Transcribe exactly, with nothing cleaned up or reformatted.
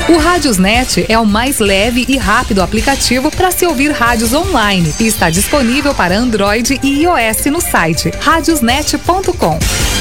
O Rádiosnet é o mais leve e rápido aplicativo para se ouvir rádios online e está disponível para Android e iOS no site rádiosnet ponto com.